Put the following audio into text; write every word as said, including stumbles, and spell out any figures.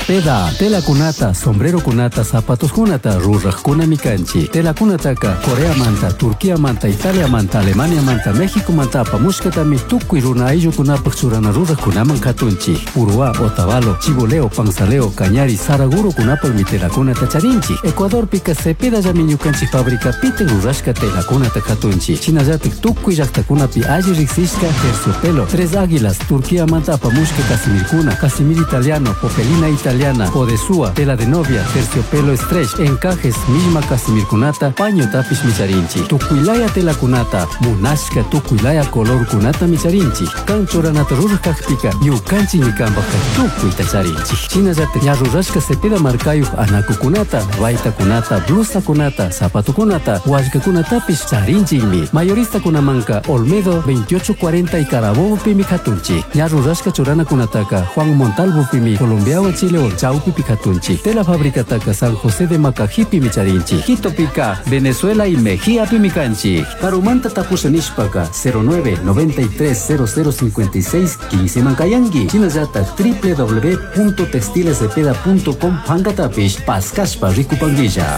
Cepeda, tela kunata, sombrero kunata, zapatos kunata, ruraj kunami kanchi. Tela kunataka, Corea manta, Turquía manta, Italia manta, Alemania manta, México manta, pamushkatami, tukuy runa ayllu kunapak churana ruraj kunaman katunchi. Urua, Otavalo, Chiboleo, Pansaleo, Cañari, Saraguro kunapak mi tela kunata charinchi. Ecuador pika Cepeda llami ñukanchi fábrica pite rurashka tela kunata katunchi. Chinallatik tukuy llaqtakunapi alli riksishka terciopelo, Tres Águilas, Turquía manta, pamushka Casimir kuna, Casimir italiano, Popelina italiana, Odesúa, tela de novia, terciopelo stretch, encajes, misma Casimir kunata, paño tapish micharinchi. Tukuylaya tela kunata, munashka tukuylaya color kunata micharinchi. Kanchoranata rurajkakpika, yukanchi ñikambaka tukuy tacharinchi. Chinallatik ña rurashka Cepeda markayuq anaku kunata, vaita kunata, blusa kunata, zapato kunata, wallka kunatapish charinchikmi. Mayorista kunamanka, Olmedo veintiocho cuarenta y Carabobo pimi katunchi. Ña rurashka churana kunataka, Juan Montalvo pimi, Colombiawa Chile o Chaupi Picatunchi. Tela fábrica taka San José de Macajipi micharinchi. Quito pica, Venezuela y Mejía pimicanchi. Karumanta tapusanishpaka cero nueve noventa y tres cero cero cincuenta y seis quince mankayangi. Chinazata w w w punto textiles cepeda punto com hangatapish paskashpa rikupanguilla.